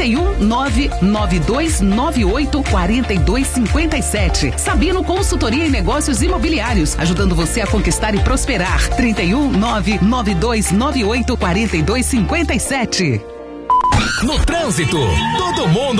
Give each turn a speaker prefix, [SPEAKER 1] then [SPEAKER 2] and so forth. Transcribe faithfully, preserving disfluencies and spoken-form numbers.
[SPEAKER 1] e um, nove nove dois nove oito, quatro dois cinco sete. Sabino Consultoria em Negócios Imobiliários, ajudando você a conquistar e prosperar. trinta e um, nove nove dois nove oito, quatro dois cinco sete.
[SPEAKER 2] No trânsito, todo mundo